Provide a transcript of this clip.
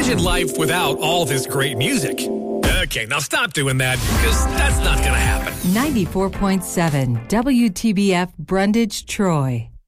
Imagine life without all this great music. Okay, now stop doing that, because that's not going to happen. 94.7 WTBF Brundage, Troy.